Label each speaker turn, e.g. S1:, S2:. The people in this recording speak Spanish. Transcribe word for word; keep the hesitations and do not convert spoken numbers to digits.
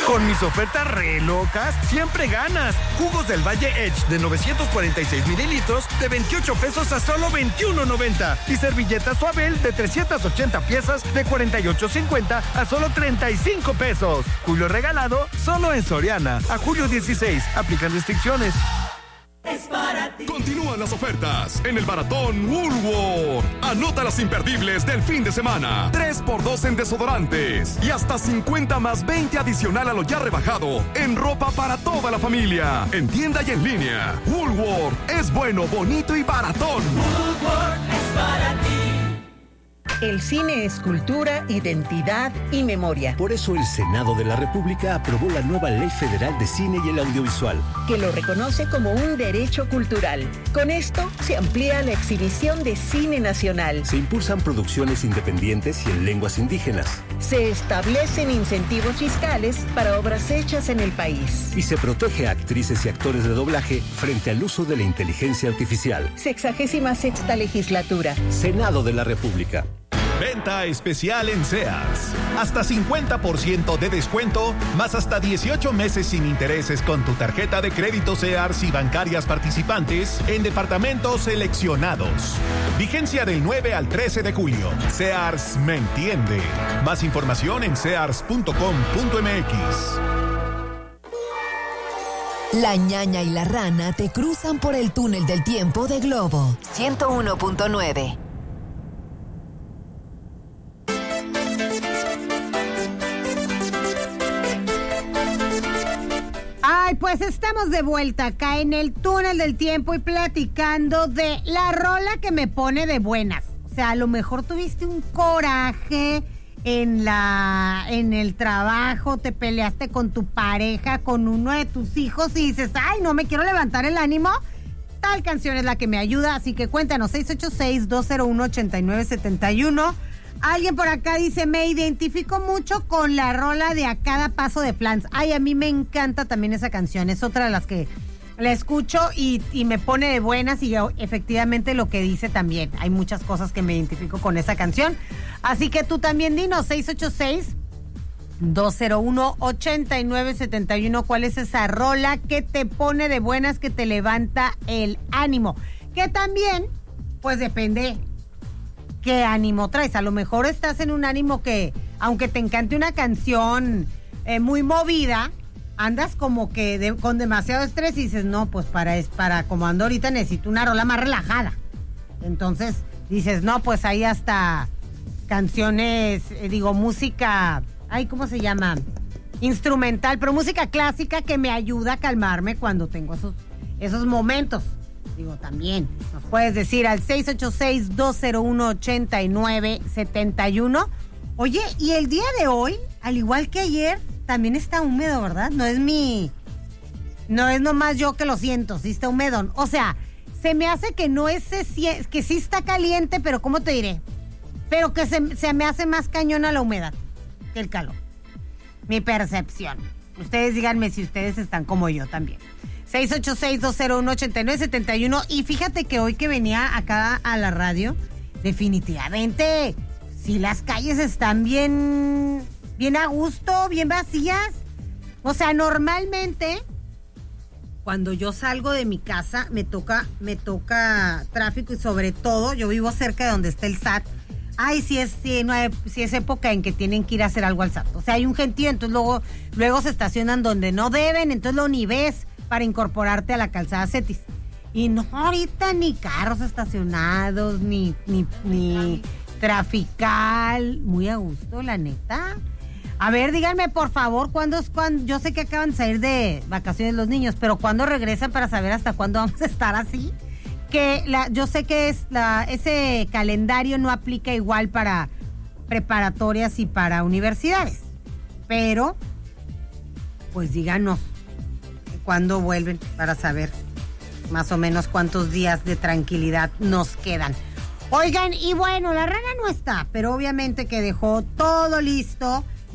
S1: Con mis ofertas re locas, siempre ganas. Jugos del Valle Edge de novecientos cuarenta y seis mililitros de veintiocho pesos a solo veintiuno noventa. Y servilletas Suabel de trescientas ochenta piezas de cuarenta y ocho cincuenta a solo treinta y cinco pesos. Julio regalado solo en Soriana. A julio dieciséis. Aplican restricciones.
S2: Es para ti.
S3: Continúan las ofertas en el Baratón Woolworth. Anota las imperdibles del fin de semana. tres por dos en desodorantes y hasta cincuenta más veinte adicional a lo ya rebajado en ropa para toda la familia. En tienda y en línea. Woolworth es bueno, bonito y baratón.
S2: Woolworth es para ti.
S4: El cine es cultura, identidad y memoria.
S5: Por eso el Senado de la República aprobó la nueva Ley Federal de Cine y el Audiovisual,
S4: que lo reconoce como un derecho cultural. Con esto se amplía la exhibición de cine nacional.
S5: Se impulsan producciones independientes y en lenguas indígenas.
S4: Se establecen incentivos fiscales para obras hechas en el país.
S5: Y se protege a actrices y actores de doblaje frente al uso de la inteligencia artificial.
S4: Sexagésima sexta legislatura.
S5: Senado de la República.
S6: Venta especial en Sears. Hasta cincuenta por ciento de descuento, más hasta dieciocho meses sin intereses con tu tarjeta de crédito Sears y bancarias participantes en departamentos seleccionados. Vigencia del nueve al trece de julio. Sears me entiende. Más información en sears punto com punto m x.
S7: La ñaña y la rana te cruzan por el túnel del tiempo de Globo ciento uno punto nueve.
S8: Ay, pues estamos de vuelta acá en el túnel del tiempo y platicando de la rola que me pone de buenas. O sea, a lo mejor tuviste un coraje en la en el trabajo, te peleaste con tu pareja, con uno de tus hijos y dices, ay, no me quiero levantar el ánimo. Tal canción es la que me ayuda, así que cuéntanos, seis ocho seis, dos cero uno, ocho nueve siete uno. Alguien por acá dice, me identifico mucho con la rola de A Cada Paso de Flans. Ay, a mí me encanta también esa canción, es otra de las que la escucho y, y me pone de buenas y yo, efectivamente lo que dice también. Hay muchas cosas que me identifico con esa canción. Así que tú también dinos, seis ocho seis, dos cero uno, ocho nueve siete uno, ¿cuál es esa rola que te pone de buenas, que te levanta el ánimo? Que también, pues depende qué ánimo traes. A lo mejor estás en un ánimo que, aunque te encante una canción eh, muy movida, andas como que de, con demasiado estrés y dices, no, pues para, es, para como ando ahorita necesito una rola más relajada. Entonces dices, no, pues ahí hasta canciones, eh, digo, música, ay, ¿cómo se llama? Instrumental, pero música clásica que me ayuda a calmarme cuando tengo esos, esos momentos. Digo, también nos puedes decir al seis ocho seis, dos cero uno, ocho nueve siete uno. Oye, y el día de hoy, al igual que ayer, también está húmedo, ¿verdad? No es mi... No es nomás yo que lo siento, sí está húmedo. O sea, se me hace que no es... Que sí está caliente, pero ¿cómo te diré? Pero que se, se me hace más cañona la humedad que el calor. Mi percepción. Ustedes díganme si ustedes están como yo también. seis ocho seis, dos cero uno, ocho nueve siete uno. Y fíjate que hoy que venía acá a la radio, definitivamente, si las calles están bien, bien a gusto, bien vacías. O sea, normalmente, cuando yo salgo de mi casa, me toca, me toca tráfico y sobre todo, yo vivo cerca de donde está el S A T. Ay, si es, si, no hay, si es época en que tienen que ir a hacer algo al S A T. O sea, hay un gentío, entonces luego, luego se estacionan donde no deben, entonces lo ni ves para incorporarte a la calzada Cetis. Y no, ahorita ni carros estacionados, ni, ni, ni trafical. Muy a gusto, la neta. A ver, díganme, por favor, ¿cuándo es cuando? Yo sé que acaban de salir de vacaciones los niños, pero ¿cuándo regresan para saber hasta cuándo vamos a estar así? Que la, yo sé que es la, ese calendario no aplica igual para preparatorias y para universidades. Pero, pues díganos cuándo vuelven para saber más o menos cuántos días de tranquilidad nos quedan. Oigan, y bueno, la rana no está, pero obviamente que dejó todo listo